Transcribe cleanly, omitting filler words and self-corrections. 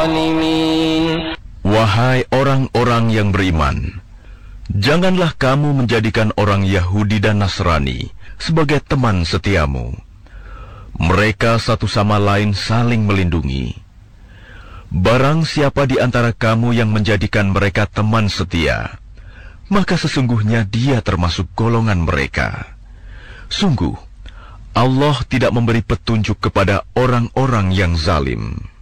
الظالمين. Wahai orang-orang yang beriman, janganlah kamu menjadikan orang Yahudi dan Nasrani sebagai teman setiamu. Mereka satu sama lain saling melindungi. Barang siapa di antara kamu yang menjadikan mereka teman setia, maka sesungguhnya dia termasuk golongan mereka. Sungguh, Allah tidak memberi petunjuk kepada orang-orang yang zalim.